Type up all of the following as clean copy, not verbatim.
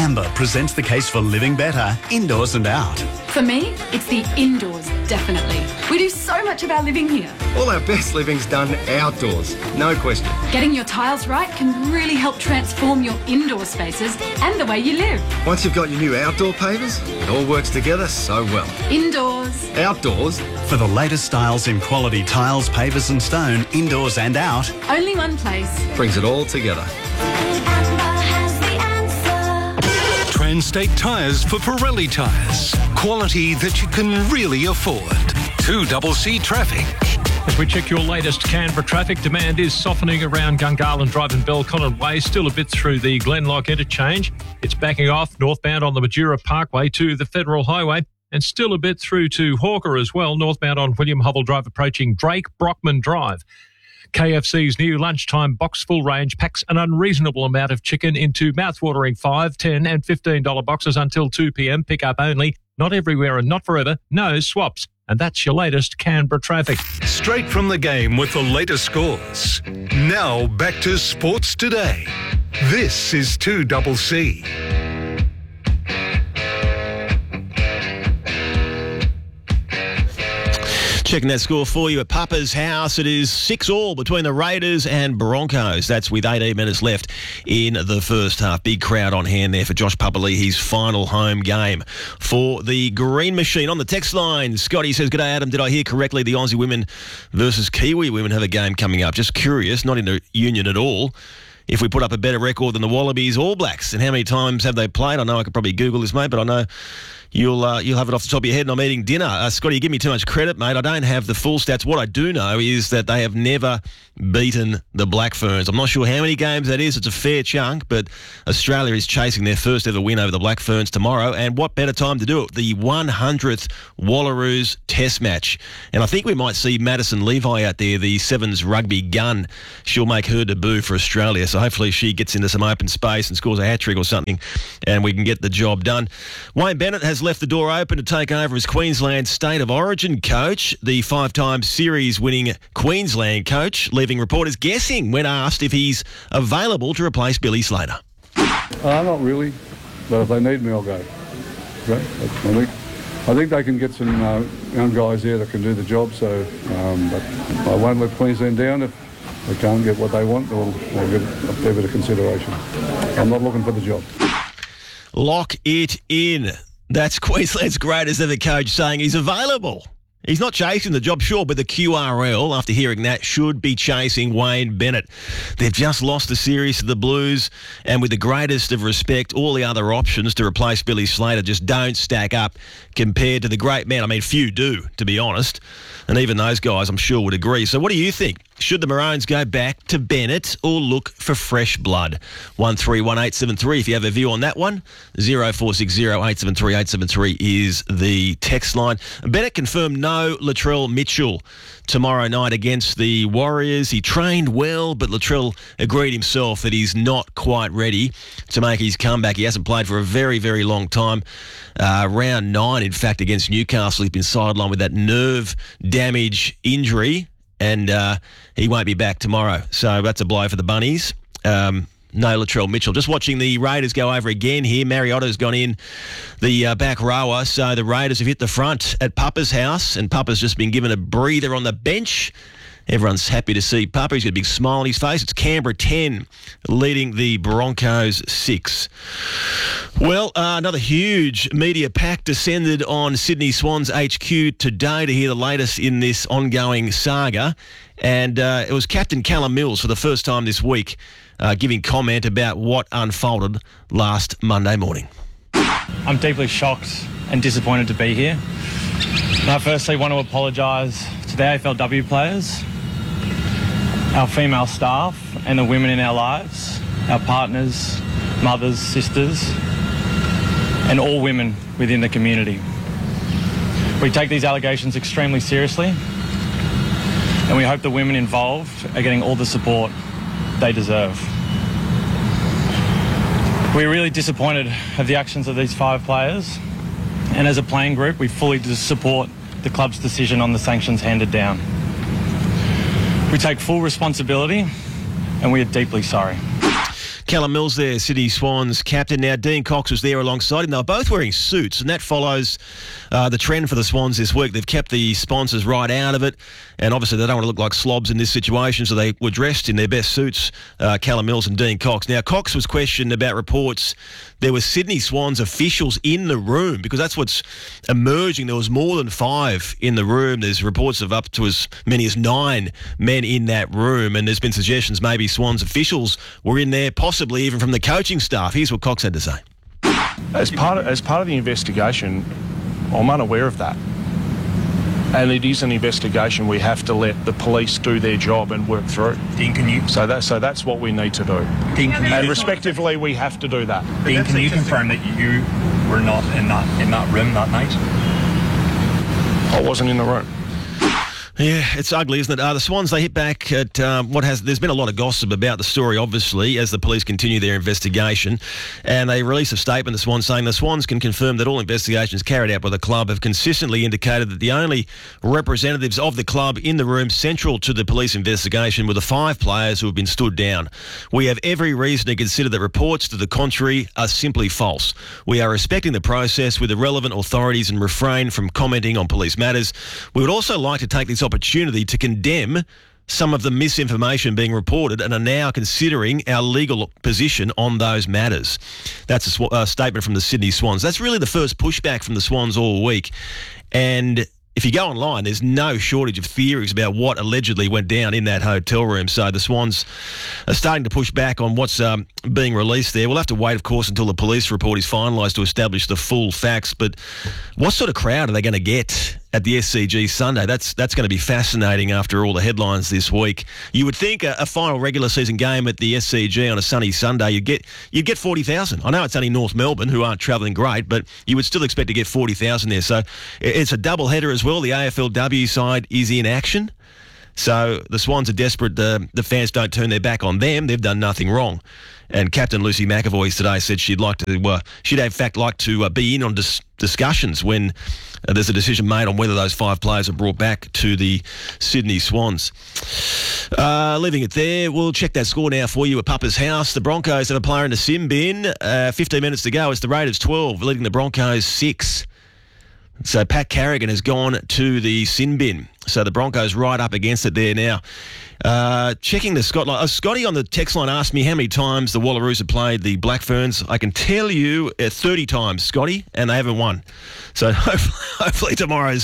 Amber presents the case for living better, indoors and out. For me, it's the indoors, definitely. We do so much of our living here. All our best living's done outdoors, no question. Getting your tiles right can really help transform your indoor spaces and the way you live. Once you've got your new outdoor pavers, it all works together so well. Indoors. Outdoors. For the latest styles in quality tiles, pavers and stone, indoors and out. Only one place. Brings it all together. Trans-State Tyres for Pirelli tyres. Quality that you can really afford. 2CC traffic. As we check your latest Canberra traffic, demand is softening around Gungahlin Drive and Belconnen Way, still a bit through the Glenlock interchange. It's backing off northbound on the Majura Parkway to the Federal Highway, and still a bit through to Hawker as well, northbound on William Hovell Drive approaching Drake Brockman Drive. KFC's new lunchtime box full range packs an unreasonable amount of chicken into mouthwatering $5, $10 and $15 boxes until 2 p.m. Pick up only. Not everywhere and not forever. No swaps. And that's your latest Canberra traffic. Straight from the game with the latest scores. Now back to Sports Today. This is 2CC. Checking that score for you at Papa's house. It is 6-6 between the Raiders and Broncos. That's with 18 minutes left in the first half. Big crowd on hand there for Josh Papali'i, his final home game for the Green Machine. On the text line, Scotty says, "G'day Adam, did I hear correctly the Aussie women versus Kiwi women have a game coming up? Just curious, not in the union at all. If we put up a better record than the Wallabies All Blacks, and how many times have they played? I know I could probably Google this, mate, but I know you'll have it off the top of your head, and I'm eating dinner. Scotty, you give me too much credit, mate. I don't have the full stats. What I do know is that they have never beaten the Black Ferns. I'm not sure how many games that is. It's a fair chunk, but Australia is chasing their first ever win over the Black Ferns tomorrow, and what better time to do it? The 100th Wallaroos Test match. And I think we might see Madison Levi out there, the Sevens rugby gun. She'll make her debut for Australia, so hopefully she gets into some open space and scores a hat-trick or something, and we can get the job done. Wayne Bennett has left the door open to take over as Queensland's State of Origin coach. The 5-time series-winning Queensland coach, leaving reporters guessing when asked if he's available to replace Billy Slater. Not really, but if they need me, I'll go. Okay? I think they can get some young guys there that can do the job, so but I won't let Queensland down. If they can't get what they want, they'll get a fair bit of consideration. I'm not looking for the job. Lock it in. That's Queensland's greatest ever coach saying he's available. He's not chasing the job, sure, but the QRL, after hearing that, should be chasing Wayne Bennett. They've just lost the series to the Blues, and with the greatest of respect, all the other options to replace Billy Slater just don't stack up compared to the great man. I mean, few do, to be honest, and even those guys, I'm sure, would agree. So what do you think? Should the Maroons go back to Bennett or look for fresh blood? 131873 if you have a view on that one. 0460 873 873 is the text line. Bennett confirmed no Latrell Mitchell tomorrow night against the Warriors. He trained well, but Latrell agreed himself that he's not quite ready to make his comeback. He hasn't played for a very, very long time. Round 9, in fact, against Newcastle, he's been sidelined with that nerve damage injury, and he won't be back tomorrow. So that's a blow for the Bunnies. No Latrell Mitchell. Just watching the Raiders go over again here. Mariotto's gone in the back rower. So the Raiders have hit the front at Papa's house, and Papa's just been given a breather on the bench. Everyone's happy to see Papa. He's got a big smile on his face. It's Canberra 10 leading the Broncos 6. Well, another huge media pack descended on Sydney Swans HQ today to hear the latest in this ongoing saga. And it was Captain Callum Mills for the first time this week giving comment about what unfolded last Monday morning. I'm deeply shocked and disappointed to be here. And I firstly want to apologise to the AFLW players, our female staff and the women in our lives, our partners, mothers, sisters, and all women within the community. We take these allegations extremely seriously, and we hope the women involved are getting all the support they deserve. We're really disappointed at the actions of these 5 players, and as a playing group, we fully support the club's decision on the sanctions handed down. We take full responsibility, and we are deeply sorry. Callum Mills there, Sydney Swans captain. Now, Dean Cox was there alongside him. They were both wearing suits, and that follows the trend for the Swans this week. They've kept the sponsors right out of it, and obviously they don't want to look like slobs in this situation, so they were dressed in their best suits, Callum Mills and Dean Cox. Now, Cox was questioned about reports there were Sydney Swans officials in the room, because that's what's emerging. There was more than 5 in the room. There's reports of up to as many as 9 men in that room, and there's been suggestions maybe Swans officials were in there, possibly even from the coaching staff. Here's what Cox had to say. As part of the investigation, I'm unaware of that. And it is an investigation we have to let the police do their job and work through. Dean, can you... So that's what we need to do. Dean, can you... And respectively, we have to do that. Dean, can you confirm that you were not in that room that night? I wasn't in the room. Yeah, it's ugly, isn't it? The Swans, they hit back at there's been a lot of gossip about the story, obviously, as the police continue their investigation. And they released a statement, the Swans, saying the Swans can confirm that all investigations carried out by the club have consistently indicated that the only representatives of the club in the room central to the police investigation were the 5 players who have been stood down. We have every reason to consider that reports to the contrary are simply false. We are respecting the process with the relevant authorities and refrain from commenting on police matters. We would also like to take this opportunity to condemn some of the misinformation being reported and are now considering our legal position on those matters. That's a statement from the Sydney Swans. That's really the first pushback from the Swans all week. And if you go online, there's no shortage of theories about what allegedly went down in that hotel room. So the Swans are starting to push back on what's being released there. We'll have to wait, of course, until the police report is finalised to establish the full facts. But what sort of crowd are they going to get at the SCG Sunday? That's going to be fascinating after all the headlines this week. You would think a final regular season game at the SCG on a sunny Sunday, you'd get 40,000. I know it's only North Melbourne, who aren't travelling great, but you would still expect to get 40,000 there. So it's a double header as well. The AFLW side is in action. So the Swans are desperate the fans don't turn their back on them. They've done nothing wrong. And Captain Lucy McAvoy today said she'd in fact like to be in on discussions when there's a decision made on whether those 5 players are brought back to the Sydney Swans. Leaving it there, we'll check that score now for you at Papa's house. The Broncos have a player in the sin bin. 15 minutes to go. It's the Raiders 12, leading the Broncos 6. So Pat Carrigan has gone to the sin bin. So the Broncos right up against it there now. Checking the Scotty on the text line asked me how many times the Wallaroos have played the Black Ferns. I can tell you 30 times, Scotty, and they haven't won. So hopefully tomorrow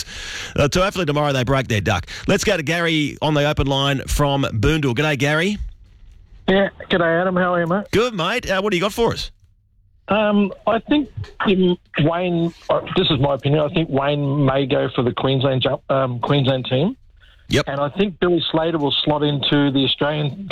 they break their duck. Let's go to Gary on the open line from Boondall. G'day, Gary. Yeah, g'day, Adam. How are you, mate? Good, mate. What do you got for us? I think Wayne, this is my opinion, I think Wayne may go for the Queensland team. Yep. And I think Billy Slater will slot into the Australian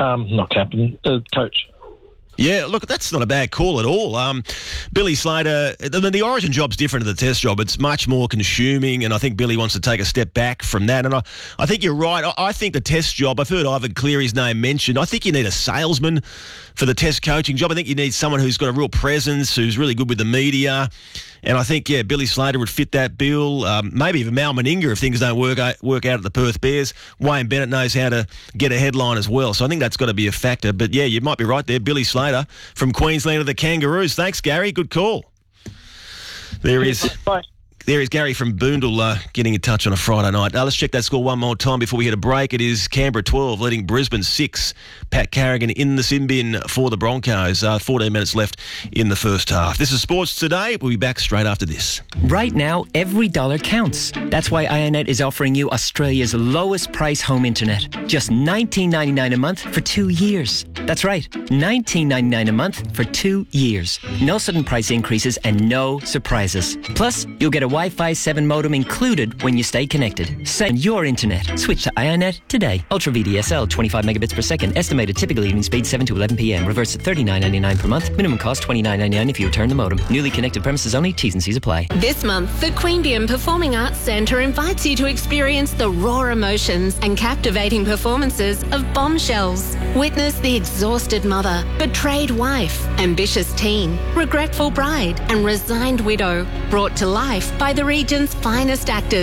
coach. Yeah, look, that's not a bad call at all. Billy Slater, the Origin job's different to the Test job. It's much more consuming, and I think Billy wants to take a step back from that. And I think you're right. I think the Test job, I've heard Ivan Cleary's name mentioned. I think you need a salesman for the Test coaching job. I think you need someone who's got a real presence, who's really good with the media. And I think, Billy Slater would fit that bill. Maybe even Mal Meninga if things don't work out at the Perth Bears. Wayne Bennett knows how to get a headline as well. So I think that's got to be a factor. But, yeah, you might be right there. Billy Slater from Queensland to the Kangaroos. Thanks, Gary. Good call. There is. Bye. There is Gary from Boondall getting in touch on a Friday night. Let's check that score one more time before we hit a break. It is Canberra 12 leading Brisbane 6. Pat Carrigan in the sin bin for the Broncos. 14 minutes left in the first half. This is Sports Today. We'll be back straight after this. Right now, every dollar counts. That's why IONET is offering you Australia's lowest price home internet. Just $19.99 a month for 2 years. That's right, $19.99 a month for 2 years. No sudden price increases and no surprises. Plus, you'll get a Wi-Fi 7 modem included when you stay connected. Send your internet. Switch to IONET today. Ultra VDSL, 25 megabits per second. Estimated typical evening speed 7 to 11 p.m. Reverse at $39.99 per month. Minimum cost $29.99 if you return the modem. Newly connected premises only. T's and C's apply. This month, the Queanbeyan Performing Arts Centre invites you to experience the raw emotions and captivating performances of Bombshells. Witness the exhausted mother, betrayed wife, ambitious teen, regretful bride, and resigned widow, brought to life by the region's finest actors.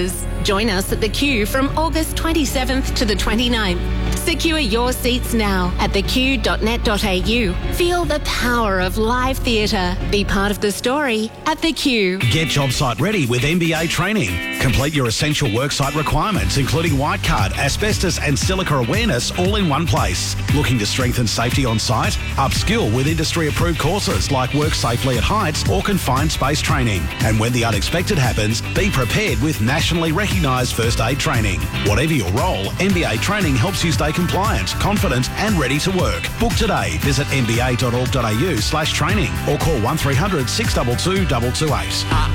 Join us at the Q from August 27th to the 29th. Secure your seats now at theq.net.au. Feel the power of live theatre. Be part of the story at the Q. Get job site ready with MBA training. Complete your essential worksite requirements, including white card, asbestos and silica awareness, all in one place. Looking to strengthen safety on site? Upskill with industry-approved courses like Work Safely at Heights or Confined Space training. And when the unexpected happens, be prepared with nationally recognised first aid training. Whatever your role, MBA training helps you stay compliant, confident and ready to work. Book today. Visit mba.org.au/training or call 1300 622 228.